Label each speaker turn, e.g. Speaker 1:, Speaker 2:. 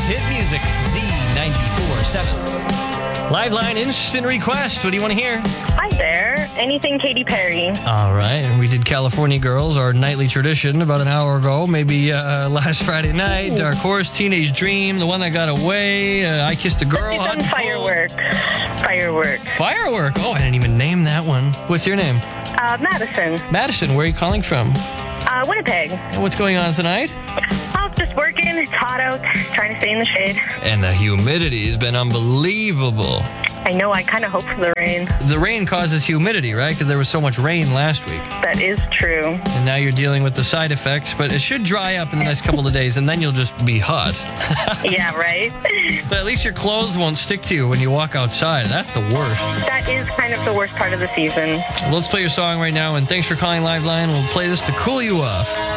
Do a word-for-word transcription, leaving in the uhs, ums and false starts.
Speaker 1: hit music, Z ninety-four point seven. Liveline Instant Request. What do you want to hear?
Speaker 2: Hi there. Anything Katy Perry.
Speaker 1: All right. We did California Girls, our nightly tradition, about an hour ago. Maybe uh, last Friday night. Dark Horse, Teenage Dream, The One That Got Away, uh, I Kissed a Girl.
Speaker 2: Hot Firework. Firework.
Speaker 1: Firework. Oh, I didn't even name that one. What's your name?
Speaker 2: Uh, Madison.
Speaker 1: Madison, where are you calling from?
Speaker 2: Uh, Winnipeg.
Speaker 1: What's going on tonight?
Speaker 2: Oh, just working. It's hot out. Trying to stay in the shade.
Speaker 1: And the humidity has been unbelievable.
Speaker 2: I know. I kind of hope for the rain.
Speaker 1: The rain causes humidity, right? Because there was so much rain last week.
Speaker 2: That is true.
Speaker 1: And now you're dealing with the side effects, but it should dry up in the next couple of days, and then you'll just be hot.
Speaker 2: Yeah, right?
Speaker 1: But at least your clothes won't stick to you when you walk outside. That's the worst.
Speaker 2: That is kind of the worst part of the season.
Speaker 1: Let's play your song right now, and thanks for calling Liveline. We'll play this to cool you off.